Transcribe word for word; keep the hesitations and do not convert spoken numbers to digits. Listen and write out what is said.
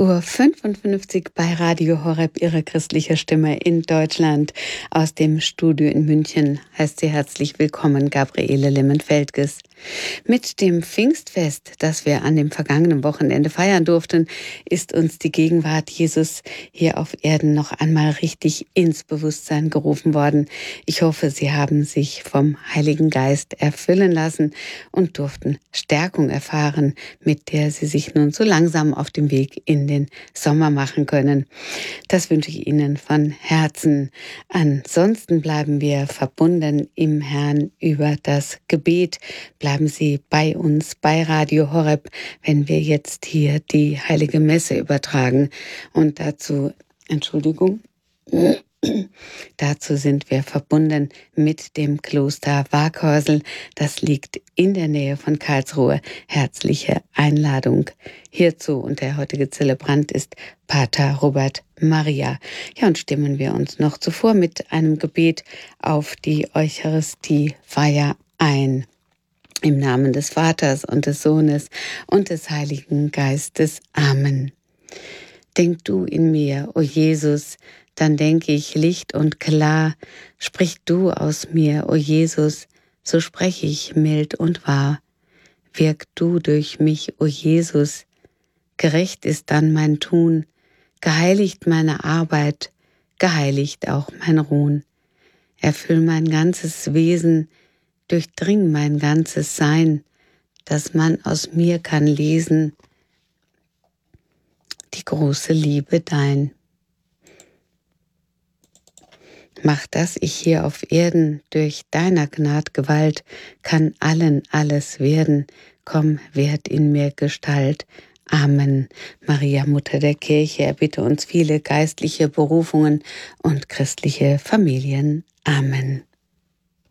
Uhr fünfundfünfzig bei Radio Horeb, Ihre christliche Stimme in Deutschland. Aus dem Studio in München heißt Sie herzlich willkommen, Gabriele Limmenfeldges. Mit dem Pfingstfest, das wir an dem vergangenen Wochenende feiern durften, ist uns die Gegenwart Jesus hier auf Erden noch einmal richtig ins Bewusstsein gerufen worden. Ich hoffe, Sie haben sich vom Heiligen Geist erfüllen lassen und durften Stärkung erfahren, mit der Sie sich nun so langsam auf dem Weg in den Sommer machen können. Das wünsche ich Ihnen von Herzen. Ansonsten bleiben wir verbunden im Herrn über das Gebet. Bleiben Sie bei uns, bei Radio Horeb, wenn wir jetzt hier die Heilige Messe übertragen. Und dazu, Entschuldigung, dazu sind wir verbunden mit dem Kloster Waaghäusel. Das liegt in der Nähe von Karlsruhe. Herzliche Einladung hierzu. Und der heutige Zelebrant ist Pater Robert Maria. Ja, und stimmen wir uns noch zuvor mit einem Gebet auf die Eucharistiefeier ein. Im Namen des Vaters und des Sohnes und des Heiligen Geistes. Amen. Denk du in mir, o Jesus, dann denke ich licht und klar. Sprich du aus mir, o Jesus, so spreche ich mild und wahr. Wirk du durch mich, o Jesus, gerecht ist dann mein Tun, geheiligt meine Arbeit, geheiligt auch mein Ruhen. Erfüll mein ganzes Wesen, durchdring mein ganzes Sein, dass man aus mir kann lesen, die große Liebe dein. Mach, dass ich hier auf Erden durch deiner Gnad Gewalt kann allen alles werden. Komm, werd in mir Gestalt. Amen. Maria, Mutter der Kirche, erbitte uns viele geistliche Berufungen und christliche Familien. Amen.